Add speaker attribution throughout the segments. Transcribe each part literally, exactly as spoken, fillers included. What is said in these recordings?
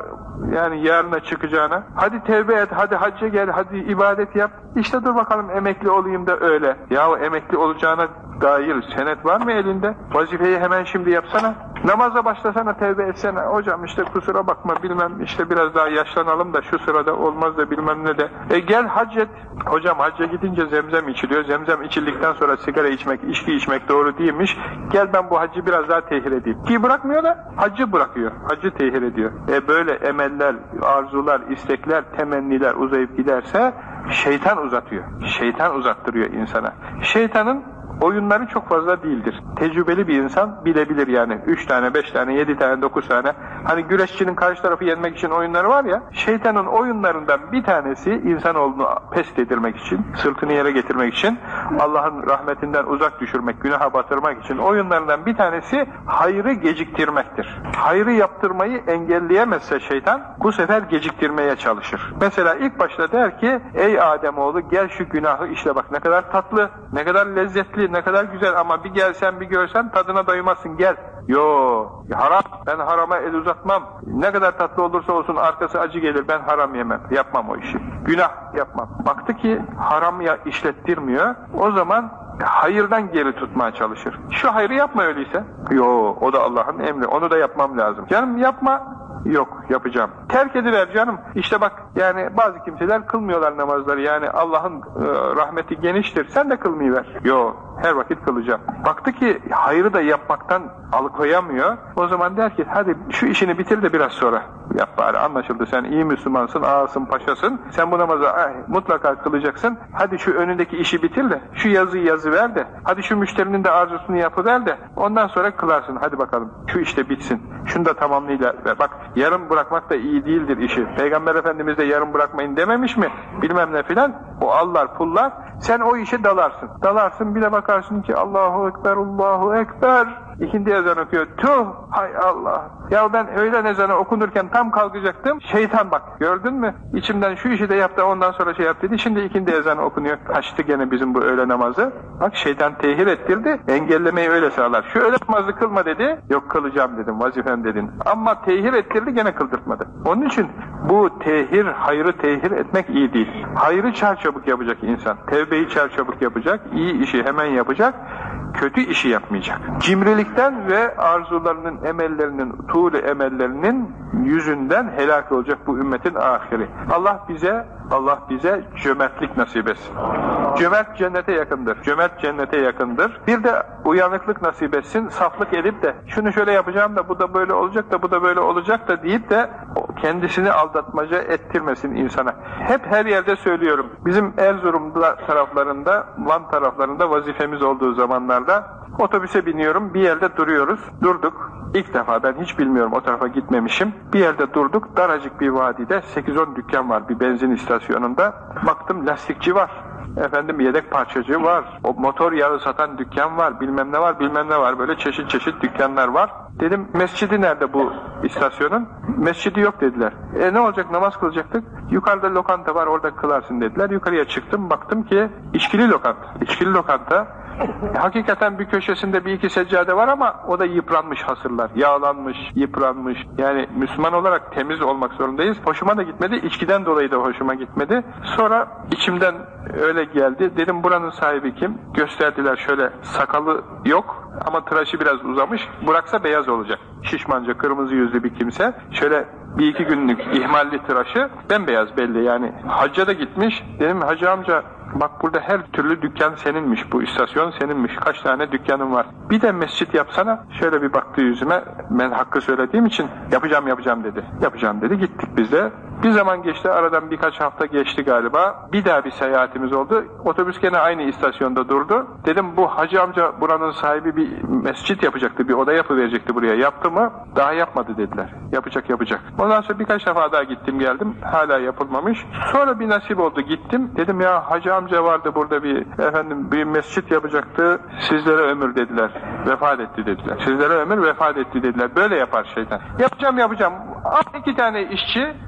Speaker 1: yani yarına çıkacağına. Hadi tevbe et, hadi hacca gel, hadi ibadet yap. İşte dur bakalım emekli olayım da öyle. Yahu emekli olacağına dair senet var mı elinde? Vazifeyi hemen şimdi yapsana. Namaza başlasana, tevbe etsene. Hocam işte kusura bakma bilmem işte biraz daha yaşlanalım da şu sırada olmaz da bilmem ne de. E gel hac et. Hocam hacca gidince zemzem içiliyor. Zemzem içildikten sonra sigara içmek, içki içmek doğru değilmiş. Gel ben bu haccı biraz daha tehir edeyim. Ki bırakmıyor da haccı bırakıyor. Haccı tehir ediyor. E böyle emeller, arzular, istekler, temenniler uzayıp giderse şeytan uzatıyor. Şeytan uzattırıyor insana. Şeytanın oyunları çok fazla değildir. Tecrübeli bir insan bilebilir yani. Üç tane, beş tane, yedi tane, dokuz tane. Hani güreşçinin karşı tarafı yenmek için oyunları var ya, şeytanın oyunlarından bir tanesi insanoğlunu pest edilmek için, sırtını yere getirmek için, Allah'ın rahmetinden uzak düşürmek, günaha batırmak için oyunlarından bir tanesi hayrı geciktirmektir. Hayrı yaptırmayı engelleyemezse şeytan, bu sefer geciktirmeye çalışır. Mesela ilk başta der ki, ey Ademoğlu gel şu günahı işle bak ne kadar tatlı, ne kadar lezzetli, ne kadar güzel ama bir gelsen bir görsen tadına doymazsın gel. Yo haram, ben harama el uzatmam. Ne kadar tatlı olursa olsun arkası acı gelir, ben haram yemem, yapmam o işi. Günah yapmam. Baktı ki haram ya işlettirmiyor, o zaman hayırdan geri tutmaya çalışır. Şu hayrı yapma öyleyse. Yo o da Allah'ın emri, onu da yapmam lazım. Canım yapma. Yok yapacağım. Terk ediver canım. İşte bak yani bazı kimseler kılmıyorlar namazları. Yani Allah'ın e, rahmeti geniştir. Sen de kılmayıver. Yo her vakit kılacağım. Baktı ki hayrı da yapmaktan alıkoyamıyor. O zaman der ki hadi şu işini bitir de biraz sonra yap bari. Anlaşıldı sen iyi Müslümansın, ağasın, paşasın. Sen bu namazı ay, mutlaka kılacaksın. Hadi şu önündeki işi bitir de şu yazıyı yazıver de hadi şu müşterinin de arzusunu yapıver de ondan sonra kılarsın. Hadi bakalım şu işte bitsin. Şunu da tamamlayla ver. Bak yarım bırakmak da iyi değildir işi. Peygamber Efendimiz de yarım bırakmayın dememiş mi? Bilmem ne filan. O allar pullar. Sen o işe dalarsın. Dalarsın bir de bakarsın ki Allahu Ekber, Allahu Ekber. İkindi ezan okuyor. Tuh! Hay Allah! Ya ben öğlen ezanı okunurken tam kalkacaktım. Şeytan bak gördün mü? İçimden şu işi de yaptı ondan sonra şey yap dedi. Şimdi ikindi ezanı okunuyor. Kaçtı gene bizim bu öğle namazı. Bak şeytan tehir ettirdi. Engellemeyi öyle sağlar. Şu öğle namazı kılma dedi. Yok kılacağım dedim. Vazifem dedin. Ama tehir ettirdi gene kıldırtmadı. Onun için bu tehir, hayrı tehir etmek iyi değil. Hayrı çarçabuk yapacak insan. Tevbeyi çarçabuk yapacak. İyi işi hemen yapacak. Kötü işi yapmayacak. Cimrilikten ve arzularının, emellerinin, tuğlu emellerinin yüzünden helak olacak bu ümmetin ahiri. Allah bize, Allah bize cömertlik nasip etsin. Cömert cennete yakındır. Cömert cennete yakındır. Bir de uyanıklık nasip etsin. Saflık edip de şunu şöyle yapacağım da bu da böyle olacak da bu da böyle olacak da deyip de kendisini aldatmaca ettirmesin insana. Hep her yerde söylüyorum. Bizim Erzurum'da taraflarında, Van taraflarında vazifemiz olduğu zamanlarda otobüse biniyorum, bir yerde duruyoruz. Durduk. İlk defa ben hiç bilmiyorum o tarafa gitmemişim. Bir yerde durduk. Daracık bir vadide sekiz on dükkan var bir benzin istasyonunda. Baktım lastikçi var. Efendim yedek parçacı var. O motor yağı satan dükkan var. Bilmem ne var, bilmem ne var. Böyle çeşit çeşit dükkanlar var. Dedim mescidi nerede bu istasyonun? Mescidi yok dediler. E ne olacak namaz kılacaktık? Yukarıda lokanta var orada kılarsın dediler. Yukarıya çıktım baktım ki içkili lokanta. İçkili lokanta. Hakikaten bir köşesinde bir iki seccade var ama o da yıpranmış hasırlar. Yağlanmış, yıpranmış. Yani Müslüman olarak temiz olmak zorundayız. Hoşuma da gitmedi. İçkiden dolayı da hoşuma gitmedi. Sonra içimden öyle geldi. Dedim buranın sahibi kim? Gösterdiler şöyle sakalı yok ama tıraşı biraz uzamış. Bıraksa beyaz olacak. Şişmanca, kırmızı yüzlü bir kimse. Şöyle bir iki günlük ihmalli tıraşı bembeyaz belli yani. Hacca da gitmiş. Dedim hacı amca bak burada her türlü dükkan seninmiş, bu istasyon seninmiş, kaç tane dükkanın var. Bir de mescit yapsana. Şöyle bir baktı yüzüme, ben hakkı söylediğim için yapacağım yapacağım dedi. Yapacağım dedi, gittik biz de. Bir zaman geçti, aradan birkaç hafta geçti galiba. Bir daha bir seyahatimiz oldu. Otobüs gene aynı istasyonda durdu. Dedim bu hacı amca buranın sahibi bir mescit yapacaktı, bir oda yapıverecekti buraya. Yaptı mı? Daha yapmadı dediler. Yapacak yapacak. Ondan sonra birkaç defa daha gittim geldim. Hala yapılmamış. Sonra bir nasip oldu gittim. Dedim ya hacı amca vardı burada bir efendim bir mescit yapacaktı. Sizlere ömür dediler. Vefat etti dediler. Sizlere ömür vefat etti dediler. Böyle yapar şeytan. Yapacağım yapacağım. Al iki tane işçi katmalı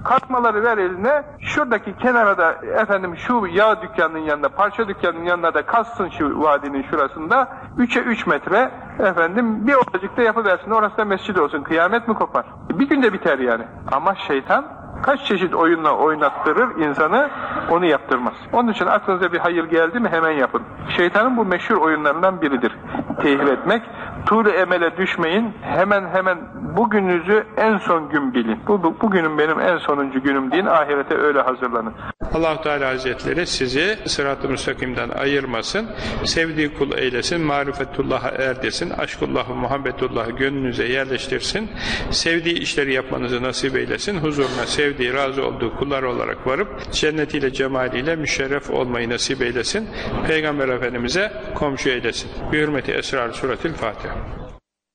Speaker 1: malları ver eline, şuradaki kenara da efendim şu yağ dükkanının yanında, parça dükkanının yanına da kazsın şu vadinin şurasında, üçe üç metre efendim bir odacıkta yapıversin, orası da mescid olsun, kıyamet mi kopar? Bir günde biter yani. Ama şeytan kaç çeşit oyunla oynattırır insanı, onu yaptırmaz. Onun için aklınıza bir hayır geldi mi hemen yapın. Şeytanın bu meşhur oyunlarından biridir. Tehir etmek. Tuğlu emele düşmeyin. Hemen hemen bugününüzü en son gün bilin. Bu, bu bugünüm benim en sonuncu günüm deyin. Ahirete öyle hazırlanın.
Speaker 2: Allah-u Teala Hazretleri sizi sırat-ı müstakimden ayırmasın. Sevdiği kul eylesin. Marifetullah'a erdesin. Aşkullah'ı, muhabbetullah'ı gönlünüze yerleştirsin. Sevdiği işleri yapmanızı nasip eylesin. Huzuruna sevdiği, razı olduğu kullar olarak varıp cennetiyle, cemaliyle müşerref olmayı nasip eylesin. Peygamber Efendimiz'e komşu eylesin. Bi hürmeti esrar suratil Fatiha.